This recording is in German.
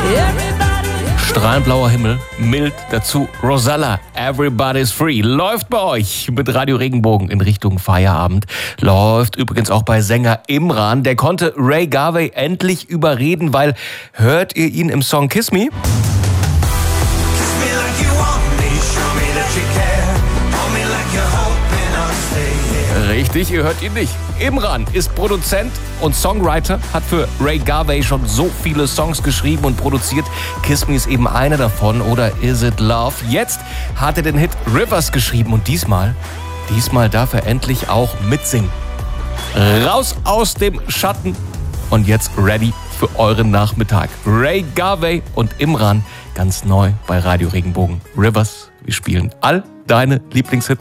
Strahlend blauer Himmel, mild dazu Rosella, Everybody's Free. Läuft bei euch mit Radio Regenbogen in Richtung Feierabend. Läuft übrigens auch bei Sänger Imran. Der konnte Ray Garvey endlich überreden, weil hört ihr ihn im Song Kiss Me? Richtig, ihr hört ihn nicht. Imran ist Produzent und Songwriter, hat für Ray Garvey schon so viele Songs geschrieben und produziert. Kiss Me ist eben einer davon, oder Is It Love? Jetzt hat er den Hit Rivers geschrieben und diesmal darf er endlich auch mitsingen. Raus aus dem Schatten und jetzt ready für euren Nachmittag. Ray Garvey und Imran ganz neu bei Radio Regenbogen. Rivers, wir spielen all deine Lieblingshits.